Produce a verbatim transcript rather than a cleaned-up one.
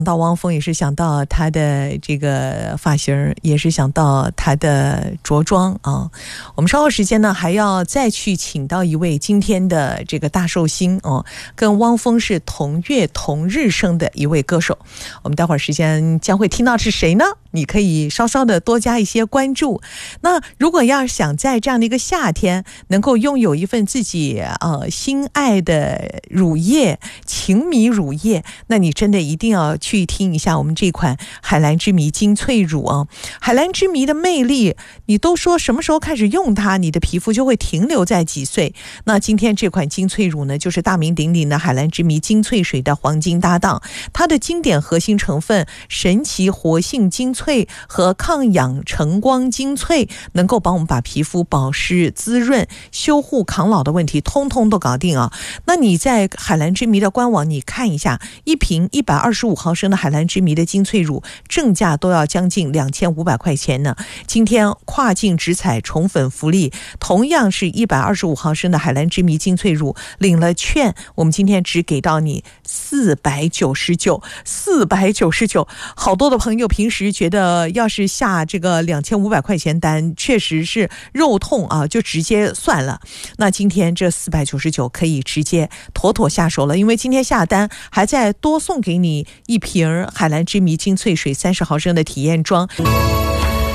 到汪峰也是想到他的这个发型，也是想到他的着装啊。我们稍后时间呢还要再去请到一位今天的这个大寿星哦，跟汪峰是同月同日生的一位歌手。我们待会儿时间将会听到是谁呢？你可以稍稍的多加一些关注。那如果要想在这样的一个夏天能够拥有一份自己呃心爱的乳液，情迷乳液，那你真的一定要去听一下我们这款海蓝之谜精粹乳啊。海蓝之谜的魅力，你都说什么时候开始用它，你的皮肤就会停留在几岁。那今天这款精粹乳呢，就是大名鼎鼎的海蓝之谜精粹水的黄金搭档，它的经典核心成分神奇活性精粹和抗氧橙光精粹，能够帮我们把皮肤保湿滋润修护抗老的问题通通都搞定啊。那你在海蓝之谜的官网你看一下，一瓶一百二十五毫升的海蓝之谜的精粹乳正价都要将近两千五百块钱呢。今天跨境直采宠粉福利，同样是一百二十五毫升的海蓝之谜精粹乳，领了券，我们今天只给到你四百九十九，四百九十九。好多的朋友平时觉得要是下这个两千五百块钱单确实是肉痛啊，就直接算了。那今天这四百九十九可以直接妥妥下手了，因为今天下单还再多送给你一瓶海蓝之谜精粹水三十毫升的体验装。